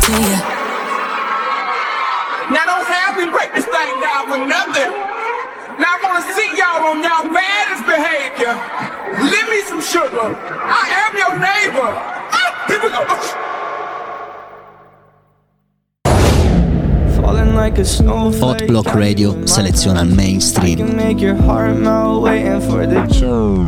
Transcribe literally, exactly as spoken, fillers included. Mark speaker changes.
Speaker 1: to you.
Speaker 2: Now don't have me break this thing down for nothing. Now I wanna see y'all on y'all baddest behavior. Lend me some sugar. I am your neighbor. Ah, here we go.
Speaker 3: Hot Block Radio seleziona il mainstream.